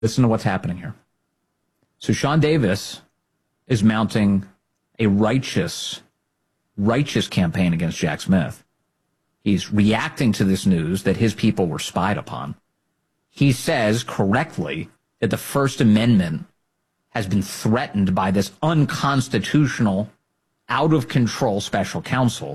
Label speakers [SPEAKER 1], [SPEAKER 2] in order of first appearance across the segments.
[SPEAKER 1] Listen to what's happening here. So Sean Davis is mounting a righteous campaign against Jack Smith. He's reacting to this news that his people were spied upon. He says correctly that the First Amendment has been threatened by this unconstitutional, out-of-control special counsel.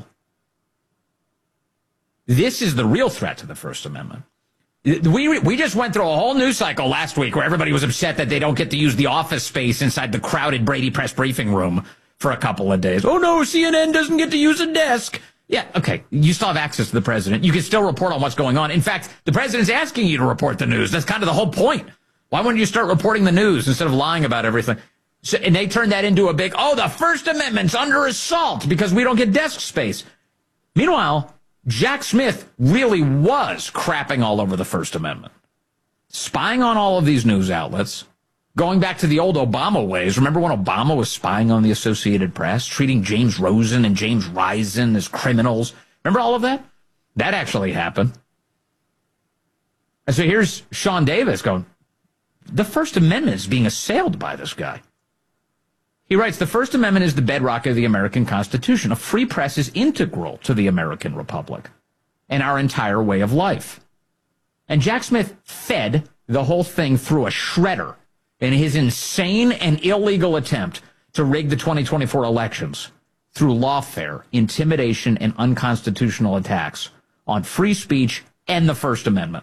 [SPEAKER 1] This is the real threat to the First Amendment. We just went through a whole news cycle last week where everybody was upset that they don't get to use the office space inside the crowded Brady press briefing room for a couple of days. Oh, no, CNN doesn't get to use a desk. Yeah, okay, you still have access to the president. You can still report on what's going on. In fact, the president's asking you to report the news. That's kind of the whole point. Why wouldn't you start reporting the news instead of lying about everything? So, and they turned that into a big, the First Amendment's under assault because we don't get desk space. Meanwhile, Jack Smith really was crapping all over the First Amendment, spying on all of these news outlets, going back to the old Obama ways. Remember when Obama was spying on the Associated Press, treating James Rosen and James Risen as criminals? Remember all of that? That actually happened. And so here's Sean Davis going, the First Amendment is being assailed by this guy. He writes, the First Amendment is the bedrock of the American Constitution. A free press is integral to the American Republic and our entire way of life. And Jack Smith fed the whole thing through a shredder in his insane and illegal attempt to rig the 2024 elections through lawfare, intimidation, and unconstitutional attacks on free speech and the First Amendment.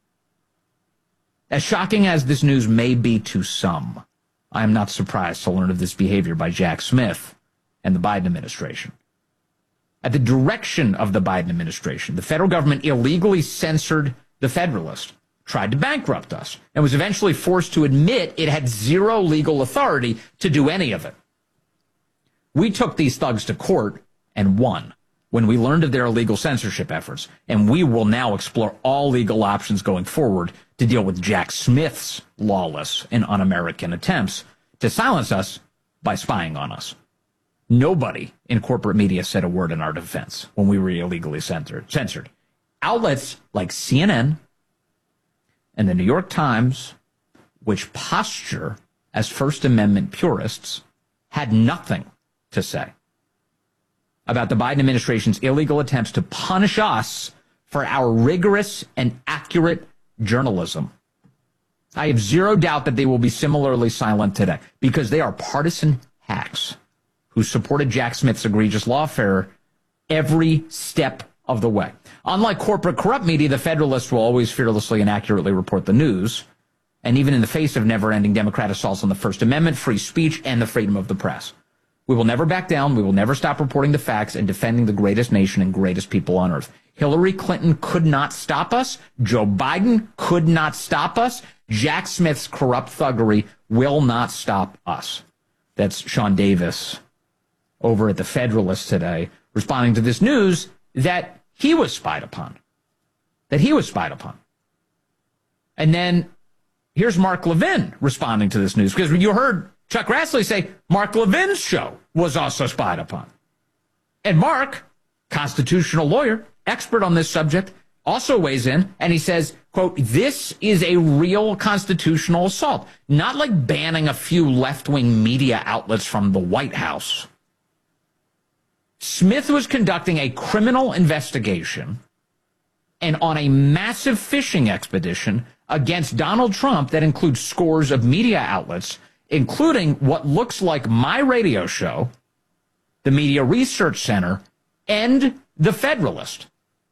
[SPEAKER 1] As shocking as this news may be to some, I am not surprised to learn of this behavior by Jack Smith and the Biden administration. At the direction of the Biden administration, the federal government illegally censored the Federalist, tried to bankrupt us, and was eventually forced to admit it had zero legal authority to do any of it. We took these thugs to court and won when we learned of their illegal censorship efforts, and we will now explore all legal options going forward to deal with Jack Smith's lawless and un-American attempts to silence us by spying on us. Nobody in corporate media said a word in our defense when we were illegally censored. Outlets like CNN and the New York Times, which posture as First Amendment purists, had nothing to say about the Biden administration's illegal attempts to punish us for our rigorous and accurate journalism. I have zero doubt that they will be similarly silent today because they are partisan hacks who supported Jack Smith's egregious lawfare every step of the way. Unlike corporate corrupt media, the Federalists will always fearlessly and accurately report the news, and even in the face of never-ending Democrat assaults on the First Amendment, free speech, and the freedom of the press. We will never back down. We will never stop reporting the facts and defending the greatest nation and greatest people on earth. Hillary Clinton could not stop us. Joe Biden could not stop us. Jack Smith's corrupt thuggery will not stop us. That's Sean Davis over at the Federalist today, responding to this news that he was spied upon. And then here's Mark Levin responding to this news, because you heard Chuck Grassley say Mark Levin's show was also spied upon. And Mark, constitutional lawyer, expert on this subject, also weighs in, and he says, quote, this is a real constitutional assault, not like banning a few left-wing media outlets from the White House. Smith was conducting a criminal investigation and on a massive fishing expedition against Donald Trump that includes scores of media outlets, including what looks like my radio show, the Media Research Center, and the Federalist.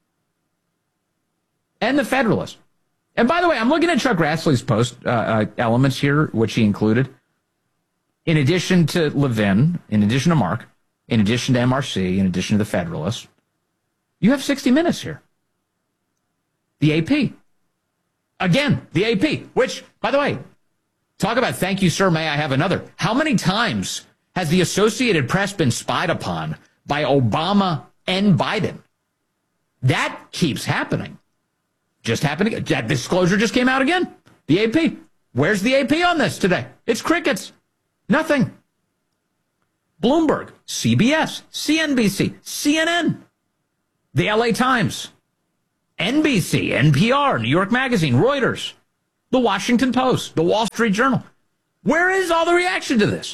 [SPEAKER 1] And by the way, I'm looking at Chuck Grassley's post elements here, which he included. In addition to Levin, in addition to Mark, in addition to MRC, in addition to the Federalist, you have 60 Minutes here. The AP. Again, the AP, which, by the way, talk about thank you, sir, may I have another. How many times has the Associated Press been spied upon by Obama and Biden? That keeps happening. Just happening. That disclosure just came out again. The AP. Where's the AP on this today? It's crickets. Nothing. Bloomberg, CBS, CNBC, CNN, the LA Times, NBC, NPR, New York Magazine, Reuters, The Washington Post, the Wall Street Journal. Where is all the reaction to this?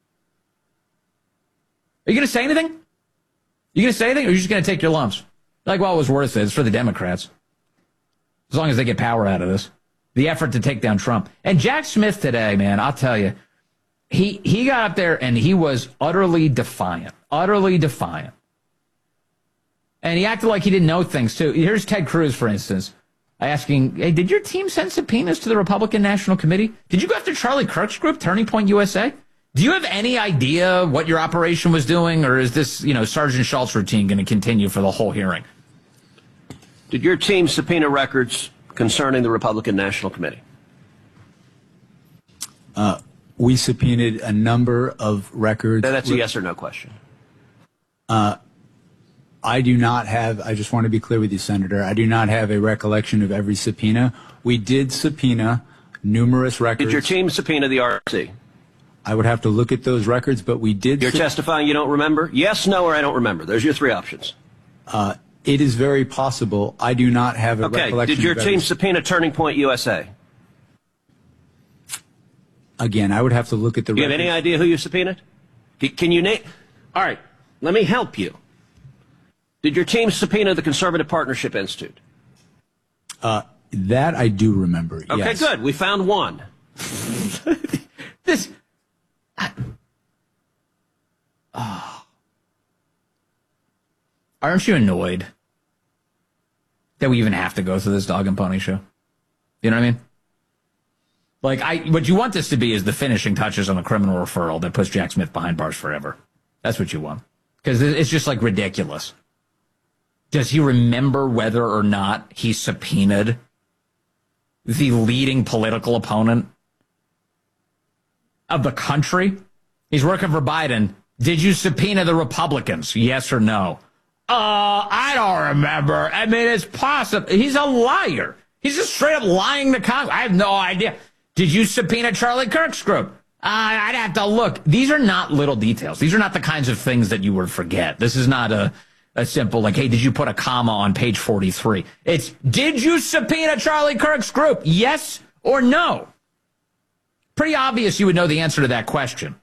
[SPEAKER 1] Are you going to say anything? You going to say anything, or are you just going to take your lumps? Like, well, it was worth it. It's for the Democrats. As long as they get power out of this. The effort to take down Trump. And Jack Smith today, man, I'll tell you, he got up there and he was utterly defiant. Utterly defiant. And he acted like he didn't know things, too. Here's Ted Cruz, for instance, asking, hey, did your team send subpoenas to the Republican National Committee? Did you go after Charlie Kirk's group, Turning Point USA? Do you have any idea what your operation was doing, or is this, Sergeant Schultz routine going to continue for the whole hearing?
[SPEAKER 2] Did your team subpoena records concerning the Republican National Committee?
[SPEAKER 3] We subpoenaed a number of records.
[SPEAKER 2] That's a yes or no question.
[SPEAKER 3] I do not have, I just want to be clear with you, Senator, I do not have a recollection of every subpoena. We did subpoena numerous records.
[SPEAKER 2] Did your team subpoena the RNC?
[SPEAKER 3] I would have to look at those records, but we did.
[SPEAKER 2] You're testifying you don't remember? Yes, no, or I don't remember. There's your three options.
[SPEAKER 3] It is very possible. I do not have a recollection.
[SPEAKER 2] Did your team subpoena Turning Point USA?
[SPEAKER 3] Again, I would have to look at the records.
[SPEAKER 2] Do you have any idea who you subpoenaed? Can you name? All right, let me help you. Did your team subpoena the Conservative Partnership Institute?
[SPEAKER 3] That I do remember,
[SPEAKER 2] okay,
[SPEAKER 3] yes.
[SPEAKER 2] Good. We found one.
[SPEAKER 1] Aren't you annoyed that we even have to go through this dog and pony show? You know what I mean? Like, what you want this to be is the finishing touches on a criminal referral that puts Jack Smith behind bars forever. That's what you want. Because it's just, like, ridiculous. Does he remember whether or not he subpoenaed the leading political opponent of the country? He's working for Biden. Did you subpoena the Republicans? Yes or no? I don't remember. I mean, it's possible. He's a liar. He's just straight up lying to Congress. I have no idea. Did you subpoena Charlie Kirk's group? I'd have to look. These are not little details. These are not the kinds of things that you would forget. This is not a simple, like, hey, did you put a comma on page 43? It's, did you subpoena Charlie Kirk's group? Yes or no? Pretty obvious you would know the answer to that question.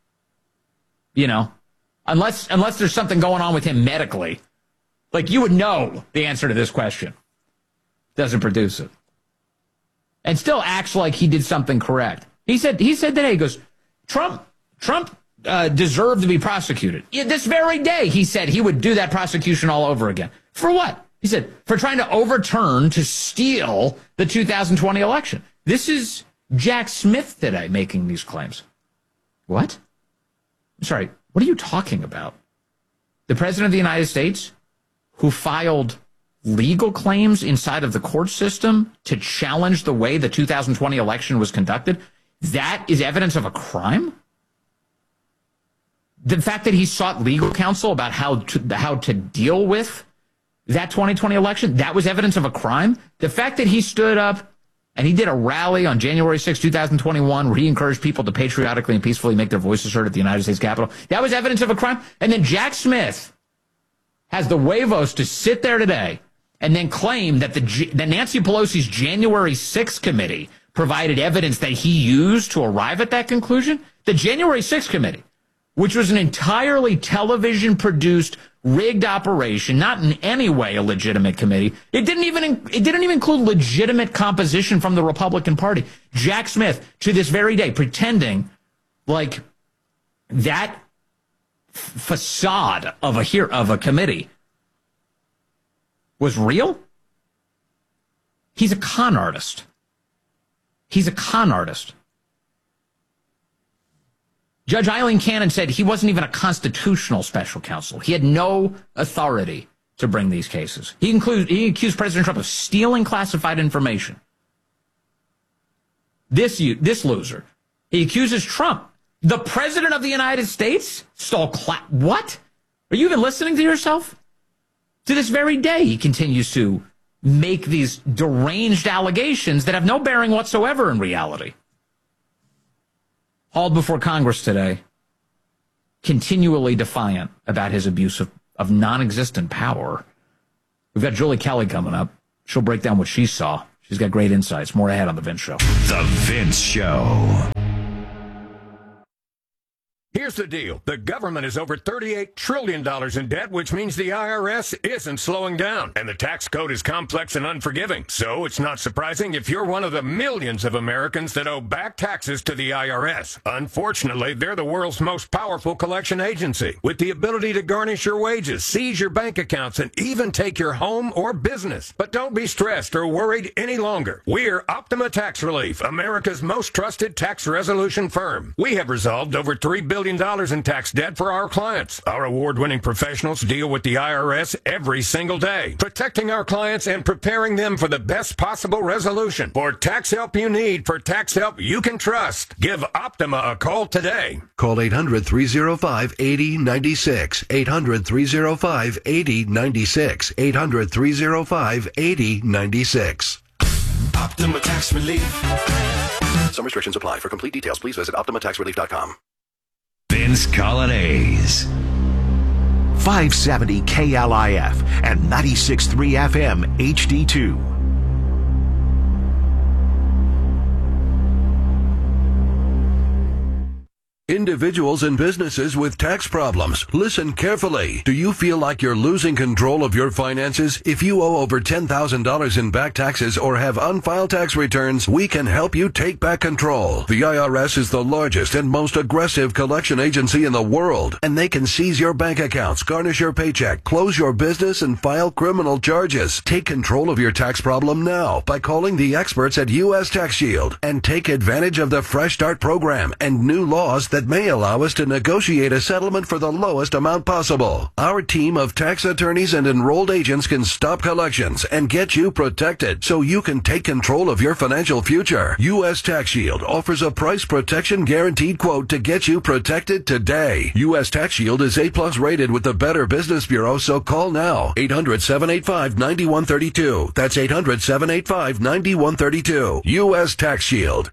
[SPEAKER 1] Unless there's something going on with him medically. Like, you would know the answer to this question. Doesn't produce it. And still acts like he did something correct. He said today, he goes, Trump deserved to be prosecuted. This very day, he said he would do that prosecution all over again. For what? He said, for trying to steal the 2020 election. This is Jack Smith today making these claims. What? I'm sorry, what are you talking about? The President of the United States, who filed legal claims inside of the court system to challenge the way the 2020 election was conducted, that is evidence of a crime? The fact that he sought legal counsel about how to deal with that 2020 election, that was evidence of a crime? The fact that he stood up and he did a rally on January 6, 2021, where he encouraged people to patriotically and peacefully make their voices heard at the United States Capitol, that was evidence of a crime? And then Jack Smith has the huevos to sit there today and then claim that that Nancy Pelosi's January 6th committee provided evidence that he used to arrive at that conclusion? The January 6th committee, which was an entirely television-produced, rigged operation, not in any way a legitimate committee. It didn't even include legitimate composition from the Republican Party. Jack Smith, to this very day, pretending like that facade of a committee was real. He's a con artist. He's a con artist. Judge Eileen Cannon said he wasn't even a constitutional special counsel. He had no authority to bring these cases. He accused President Trump of stealing classified information. This loser. He accuses Trump. The President of the United States stole what? Are you even listening to yourself? To this very day, he continues to make these deranged allegations that have no bearing whatsoever in reality. Hauled before Congress today, continually defiant about his abuse of non-existent power. We've got Julie Kelly coming up. She'll break down what she saw. She's She's got great insights. More ahead on The Vince Show.
[SPEAKER 4] The Vince Show.
[SPEAKER 5] Here's the deal. The government is over $38 trillion in debt, which means the IRS isn't slowing down. And the tax code is complex and unforgiving. So it's not surprising if you're one of the millions of Americans that owe back taxes to the IRS. Unfortunately, they're the world's most powerful collection agency, with the ability to garnish your wages, seize your bank accounts, and even take your home or business. But don't be stressed or worried any longer. We're Optima Tax Relief, America's most trusted tax resolution firm. We have resolved over $3 billion in tax debt for our clients. Our award-winning professionals deal with the IRS every single day, protecting our clients and preparing them for the best possible resolution. For tax help you need, for tax help you can trust, give Optima a call today.
[SPEAKER 6] Call 800-305-8096. 800-305-8096. 800-305-8096.
[SPEAKER 4] Optima Tax Relief.
[SPEAKER 6] Some restrictions apply. For complete details, please visit OptimaTaxRelief.com.
[SPEAKER 4] Vince Coglianese.
[SPEAKER 7] 570 KLIF and 96.3 FM HD2.
[SPEAKER 6] Individuals and businesses with tax problems, listen carefully. Do you feel like you're losing control of your finances? If you owe over $10,000 in back taxes or have unfiled tax returns, we can help you take back control. The IRS is the largest and most aggressive collection agency in the world, and they can seize your bank accounts, garnish your paycheck, close your business, and file criminal charges. Take control of your tax problem now by calling the experts at U.S. Tax Shield and take advantage of the Fresh Start program and new laws that may allow us to negotiate a settlement for the lowest amount possible. Our team of tax attorneys and enrolled agents can stop collections and get you protected so you can take control of your financial future. U.S. Tax Shield offers a price protection guaranteed quote to get you protected today. U.S. Tax Shield is A+ rated with the Better Business Bureau, so call now. 800-785-9132. That's 800-785-9132. U.S. Tax Shield.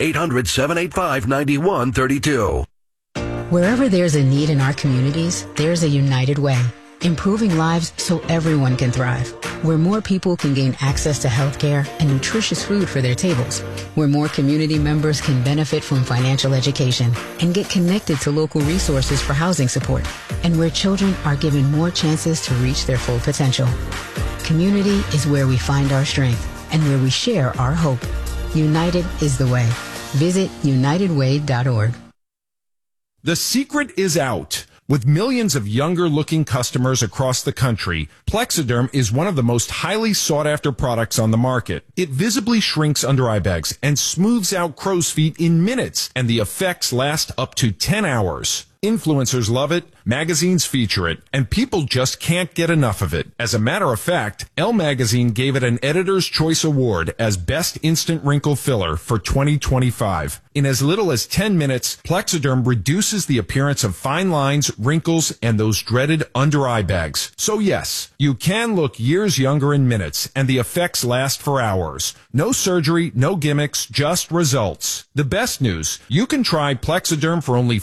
[SPEAKER 6] 800-785-9132.
[SPEAKER 8] Wherever there's a need in our communities, there's a United Way, improving lives so everyone can thrive. Where more people can gain access to healthcare and nutritious food for their tables. Where more community members can benefit from financial education and get connected to local resources for housing support. And where children are given more chances to reach their full potential. Community is where we find our strength and where we share our hope. United is the way. Visit unitedway.org.
[SPEAKER 9] The secret is out. With millions of younger-looking customers across the country, Plexiderm is one of the most highly sought-after products on the market. It visibly shrinks under eye bags and smooths out crow's feet in minutes, and the effects last up to 10 hours. Influencers love it, magazines feature it, and people just can't get enough of it. As a matter of fact, Elle Magazine gave it an Editor's Choice Award as Best Instant Wrinkle Filler for 2025. In as little as 10 minutes, Plexiderm reduces the appearance of fine lines, wrinkles, and those dreaded under-eye bags. So yes, you can look years younger in minutes, and the effects last for hours. No surgery, no gimmicks, just results. The best news, you can try Plexiderm for only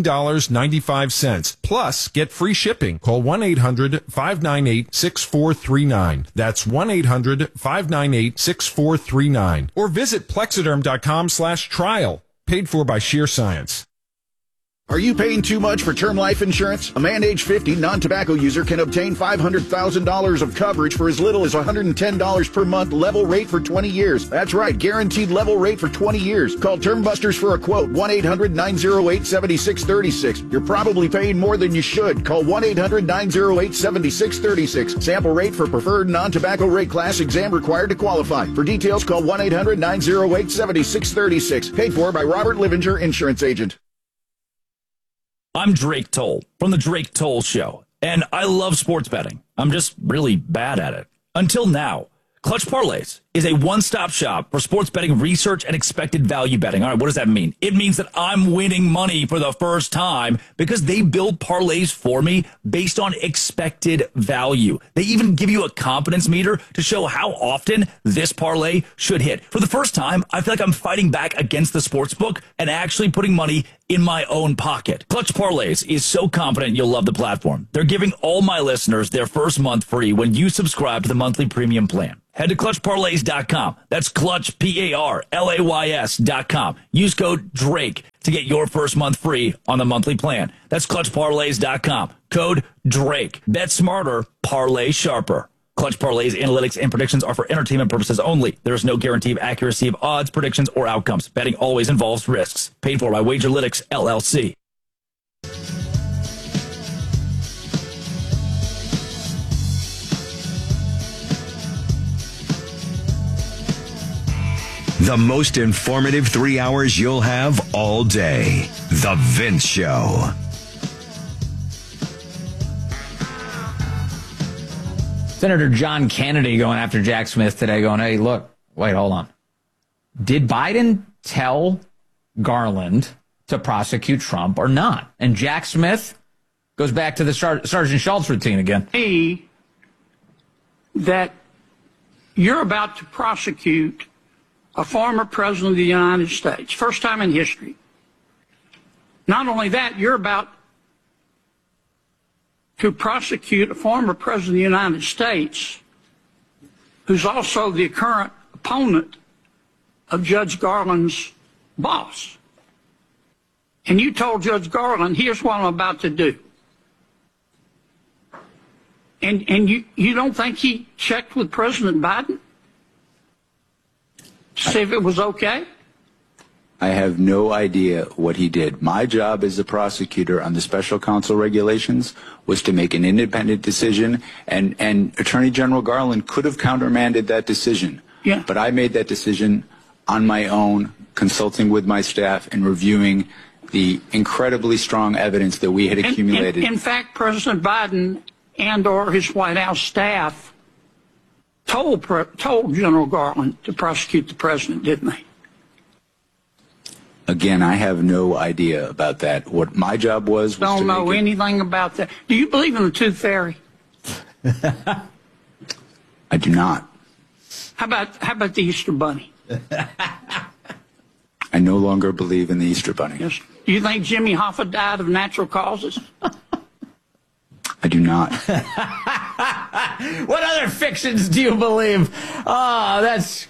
[SPEAKER 9] $14.95. Plus, get free shipping. Call 1-800-598-6439. That's 1-800-598-6439. Or visit Plexiderm.com/trial. Paid for by Sheer Science.
[SPEAKER 10] Are you paying too much for term life insurance? A man age 50 non-tobacco user can obtain $500,000 of coverage for as little as $110 per month, level rate for 20 years. That's right, guaranteed level rate for 20 years. Call Term Busters for a quote, 1-800-908-7636. You're probably paying more than you should. Call 1-800-908-7636. Sample rate for preferred non-tobacco rate class, exam required to qualify. For details, call 1-800-908-7636. Paid for by Robert Livinger, Insurance Agent.
[SPEAKER 11] I'm Drake Toll from The Drake Toll Show, and I love sports betting. I'm just really bad at it. Until now. Clutch Parlays is a one-stop shop for sports betting research and expected value betting. All right, what does that mean? It means that I'm winning money for the first time because they build parlays for me based on expected value. They even give you a confidence meter to show how often this parlay should hit. For the first time, I feel like I'm fighting back against the sportsbook and actually putting money in my own pocket. Clutch Parlays is so confident you'll love the platform. They're giving all my listeners their first month free when you subscribe to the monthly premium plan. Head to clutchparlays.com. That's clutch, PARLAYS.com. Use code DRAKE to get your first month free on the monthly plan. That's clutchparlays.com. Code DRAKE. Bet smarter, parlay sharper. Clutch Parlays analytics and predictions are for entertainment purposes only. There is no guarantee of accuracy of odds, predictions, or outcomes. Betting always involves risks. Paid for by Wagerlytics, LLC.
[SPEAKER 4] The most informative 3 hours you'll have all day. The Vince Show.
[SPEAKER 1] Senator John Kennedy going after Jack Smith today, going, hey, look, wait, hold on. Did Biden tell Garland to prosecute Trump or not? And Jack Smith goes back to the Sergeant Schultz routine again.
[SPEAKER 12] That you're about to prosecute a former president of the United States, first time in history. Not only that, you're about to prosecute a former president of the United States who's also the current opponent of Judge Garland's boss. And you told Judge Garland, here's what I'm about to do. And you don't think he checked with President Biden to see if it was okay?
[SPEAKER 3] I have no idea what he did. My job as a prosecutor on the special counsel regulations was to make an independent decision, and Attorney General Garland could have countermanded that decision.
[SPEAKER 12] Yeah.
[SPEAKER 3] But I made that decision on my own, consulting with my staff and reviewing the incredibly strong evidence that we had accumulated.
[SPEAKER 12] In fact, President Biden and or his White House staff told General Garland to prosecute the president, didn't they?
[SPEAKER 3] Again, I have no idea about that. What my job was
[SPEAKER 12] don't know anything about that. Do you believe in the tooth fairy?
[SPEAKER 3] I do not.
[SPEAKER 12] How about the Easter Bunny?
[SPEAKER 3] I no longer believe in the Easter Bunny.
[SPEAKER 12] Yes. Do you think Jimmy Hoffa died of natural causes?
[SPEAKER 3] I do not.
[SPEAKER 1] What other fictions do you believe? Oh, that's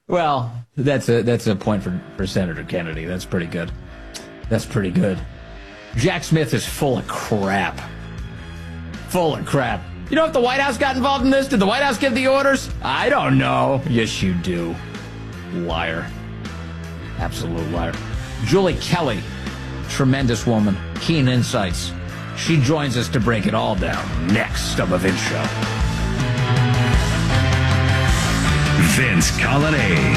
[SPEAKER 1] a point for Senator Kennedy. That's pretty good. That's pretty good. Jack Smith is full of crap. Full of crap. You know if the White House got involved in this? Did the White House give the orders? I don't know. Yes, you do. Liar. Absolute liar. Julie Kelly, tremendous woman, keen insights. She joins us to break it all down next on The Vince Show.
[SPEAKER 4] Vince Colonnese.